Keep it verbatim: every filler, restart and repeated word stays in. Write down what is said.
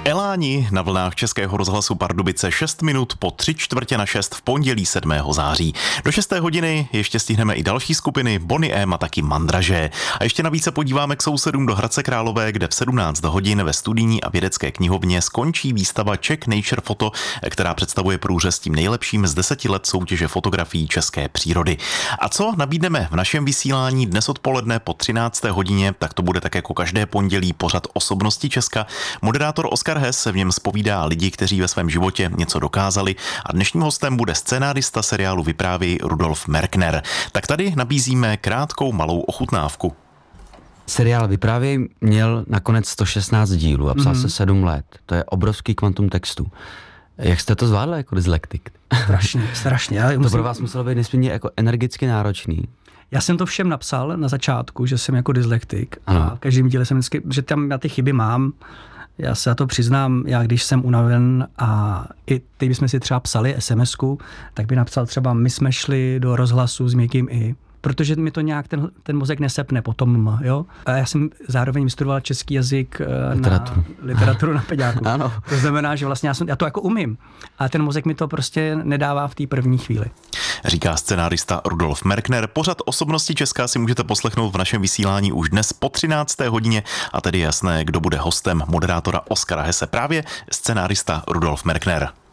Eláni na vlnách Českého rozhlasu Pardubice šest minut po tři čtvrtě na šest v pondělí sedmého září. Do šesté hodiny ještě stihneme i další skupiny Bonnie M a taky Mandraže. A ještě navíc se podíváme k sousedům do Hradce Králové, kde v sedmnáct hodin ve studijní a vědecké knihovně skončí výstava Czech Nature Photo, která představuje průřez tím nejlepším z deseti let soutěže fotografií české přírody. A co nabídneme v našem vysílání dnes odpoledne po třinácté hodině, tak to bude tak jako každé pondělí pořad Osobnosti Česka. Moderátor Oskar Hess se v něm zpovídá lidi, kteří ve svém životě něco dokázali, a dnešním hostem bude scenárista seriálu Vyprávěj Rudolf Merkner. Tak tady nabízíme krátkou malou ochutnávku. Seriál Vyprávěj měl nakonec sto šestnáct dílů a psal mm-hmm. se sedm let. To je obrovský kvantum textu. Jak jste to zvládli jako dyslektik? Strašně, strašně. Já to musím... pro vás muselo být nesmírně jako energicky náročný. Já jsem to všem napsal na začátku, že jsem jako dyslektik. Ano. A v každém díle jsem vždycky, že tam já ty chyby mám. Já se za to přiznám, já když jsem unaven a i teď bychom si třeba psali SMSku, tak by napsal třeba my jsme šli do rozhlasu s měkkým i. Protože mi to nějak ten, ten mozek nesepne potom, jo. A já jsem zároveň vystudoval český jazyk literaturu. na literaturu na peďáku. Ano. To znamená, že vlastně já, jsem, já to jako umím. A ten mozek mi to prostě nedává v té první chvíli. Říká scenárista Rudolf Merkner. Pořad Osobnosti Česka si můžete poslechnout v našem vysílání už dnes po třinácté hodině a tedy jasné, kdo bude hostem moderátora Oskara Hesse, právě scenárista Rudolf Merkner.